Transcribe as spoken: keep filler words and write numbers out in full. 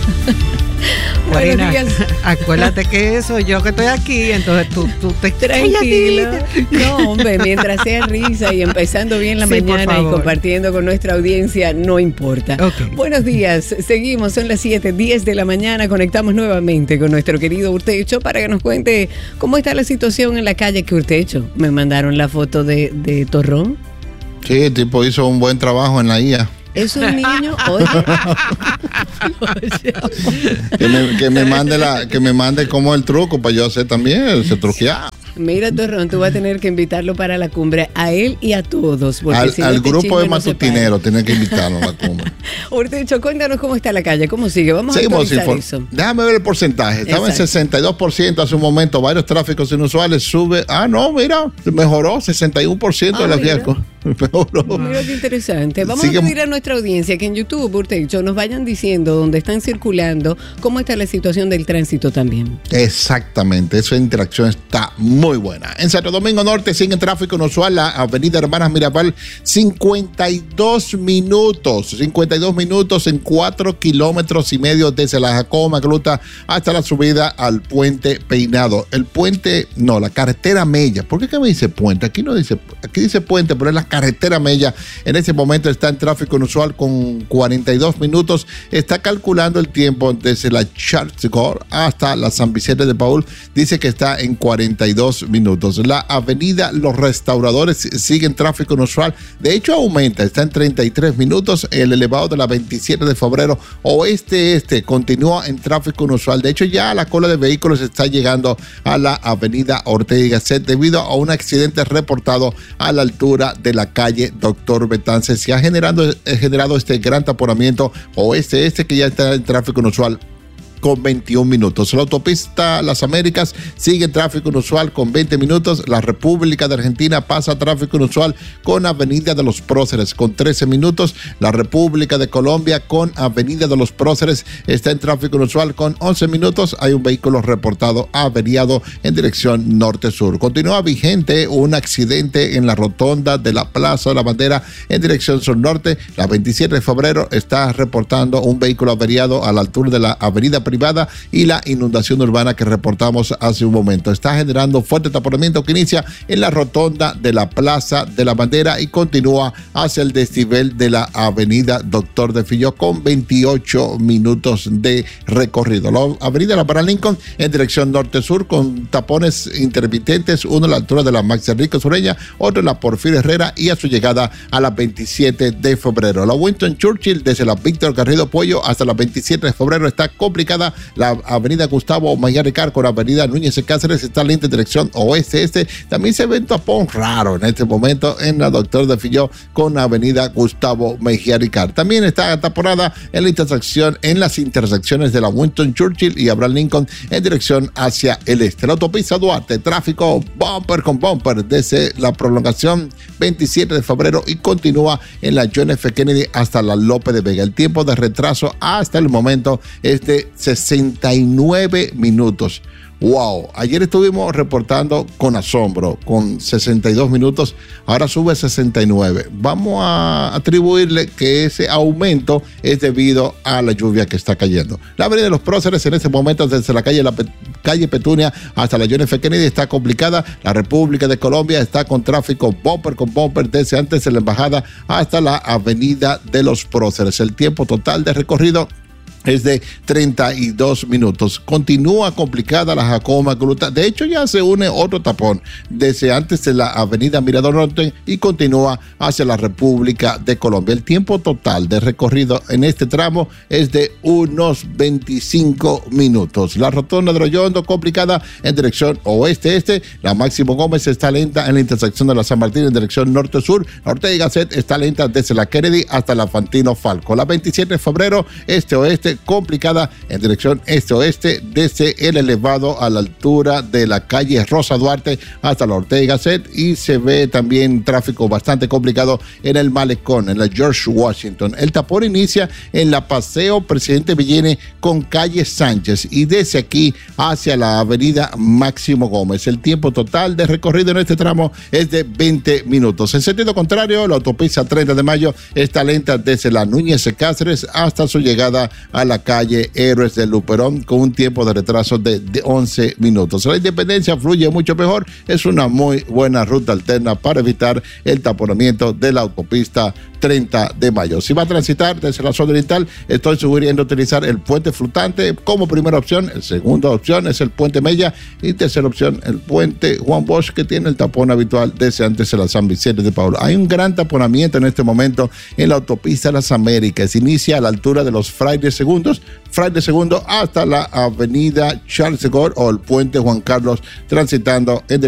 Buenos días. Acuérdate que eso, yo que estoy aquí, entonces tú, tú te tranquila. No, hombre, mientras sea risa y empezando bien la sí, mañana y compartiendo con nuestra audiencia, no importa. Okay. Buenos días, seguimos, son las siete diez de la mañana, conectamos nuevamente con nuestro querido Urtecho para que nos cuente cómo está la situación en la calle que Urtecho. Me mandaron la foto de, de Torrón. Sí, el tipo hizo un buen trabajo en la I A. Es un niño, oye. que, me, que me mande la, que me mande como el truco para yo hacer también, se truquear. Mira, Torrón, tú vas a tener que invitarlo para la cumbre, a él y a todos. Al, si al no grupo de matutinero, tienes que invitarlo a la cumbre. Urtecho, cuéntanos cómo está la calle, cómo sigue. Vamos Seguimos a actualizar eso. Déjame ver el porcentaje. Estaba Exacto. en sesenta y dos por ciento hace un momento, varios tráficos inusuales, sube. Ah, no, mira, mejoró, sesenta y uno por ciento ah, de la fiesco. Mejoró. Mira qué interesante. Vamos Sigue. a pedir a nuestra audiencia que en YouTube, Urtecho, nos vayan diciendo dónde están circulando, cómo está la situación del tránsito también. Exactamente, esa interacción está muy buena. En Santo Domingo Norte sigue tráfico inusual, la avenida Hermanas Mirabal, cincuenta y dos minutos, cincuenta y dos minutos en cuatro kilómetros y medio desde la Jacobo Magluta hasta la subida al puente Peinado. El puente, no, la carretera Mella. ¿Por qué que me dice puente? Aquí no dice, aquí dice puente, pero es la carretera Mella. En este momento está en tráfico inusual con cuarenta y dos minutos. Está calculando el tiempo desde la Charles Gore hasta la San Vicente de Paul. Dice que está en cuarenta y dos minutos. La avenida Los Restauradores sigue en tráfico inusual. De hecho, aumenta. Está en treinta y tres minutos. El elevado de la veintisiete de febrero oeste-este continúa en tráfico inusual. De hecho, ya la cola de vehículos está llegando a la avenida Ortega y Gasset debido a un accidente reportado a la altura de la calle Doctor Betances. Se ha generado, generado este gran taponamiento oeste-este que ya está en tráfico inusual con veintiún minutos. La autopista Las Américas sigue en tráfico inusual con veinte minutos. La República de Argentina pasa a tráfico inusual con Avenida de los Próceres con trece minutos. La República de Colombia con Avenida de los Próceres está en tráfico inusual con once minutos. Hay un vehículo reportado averiado en dirección norte-sur. Continúa vigente un accidente en la rotonda de la Plaza de la Bandera en dirección sur-norte. La veintisiete de febrero está reportando un vehículo averiado a la altura de la avenida privada y la inundación urbana que reportamos hace un momento. Está generando fuerte taponamiento que inicia en la rotonda de la Plaza de la Bandera y continúa hacia el desnivel de la avenida Doctor de Filló con veintiocho minutos de recorrido. La avenida La Para Lincoln en dirección norte-sur con tapones intermitentes, uno a la altura de la Max Enrique Sureña, otro en la Porfirio Herrera y a su llegada a la veintisiete de febrero. La Winston Churchill desde la Víctor Garrido Puello hasta la veintisiete de febrero está complicada. La avenida Gustavo Mejía Ricard con la avenida Núñez de Cáceres está lenta en dirección oeste-este. También se ve un tapón raro en este momento en la Doctor de Filló con la avenida Gustavo Mejía Ricard. También está taponada en la intersección, en las intersecciones de la Winston Churchill y Abraham Lincoln en dirección hacia el este. La autopista Duarte, tráfico bumper con bumper desde la prolongación veintisiete de febrero y continúa en la John F. Kennedy hasta la López de Vega. El tiempo de retraso hasta el momento es de sesenta y nueve minutos. Wow, ayer estuvimos reportando con asombro, con sesenta y dos minutos, ahora sube a sesenta y nueve. Vamos a atribuirle que ese aumento es debido a la lluvia que está cayendo. La avenida de los Próceres en este momento desde la calle, la Pe- calle Petunia hasta la John F. Kennedy está complicada. La República de Colombia está con tráfico bumper con bumper desde antes de la embajada hasta la avenida de los Próceres. El tiempo total de recorrido es de treinta y dos minutos. Continúa complicada la Jacobo Magluta. De hecho, ya se une otro tapón desde antes de la avenida Mirador Norte y continúa hacia la República de Colombia. El tiempo total de recorrido en este tramo es de unos veinticinco minutos. La rotonda de Rollondo complicada en dirección oeste-este. La Máximo Gómez está lenta en la intersección de la San Martín en dirección norte-sur. La Ortega y Gasset está lenta desde la Kennedy hasta la Fantino Falco. La veintisiete de febrero este-oeste complicada en dirección este-oeste desde el elevado a la altura de la calle Rosa Duarte hasta la Ortega y Gasset, y se ve también tráfico bastante complicado en el malecón, en la George Washington. El tapón inicia en la Paseo Presidente Villene con calle Sánchez y desde aquí hacia la avenida Máximo Gómez. El tiempo total de recorrido en este tramo es de veinte minutos. En sentido contrario, la autopista treinta de mayo está lenta desde la Núñez de Cáceres hasta su llegada a la calle Héroes del Luperón con un tiempo de retraso de, de once minutos. La Independencia fluye mucho mejor, es una muy buena ruta alterna para evitar el taponamiento de la autopista treinta de mayo. Si va a transitar desde la zona oriental, estoy sugiriendo utilizar el puente flotante como primera opción. La segunda opción es el puente Mella y tercera opción el puente Juan Bosch, que tiene el tapón habitual desde antes de la San Vicente de Paul. Hay un gran taponamiento en este momento en la autopista Las Américas. Inicia a la altura de los Frailes Segundos, Frailes Segundo hasta la avenida Charles de Gaulle o el puente Juan Carlos, transitando en